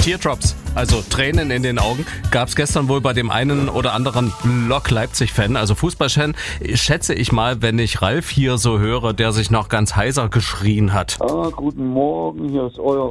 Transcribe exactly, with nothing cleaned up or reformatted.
Teardrops, also Tränen in den Augen, gab es gestern wohl bei dem einen oder anderen Lok Leipzig-Fan, also Fußballfan, schätze ich mal, wenn ich Ralf hier so höre, der sich noch ganz heiser geschrien hat. Ah, guten Morgen, hier ist euer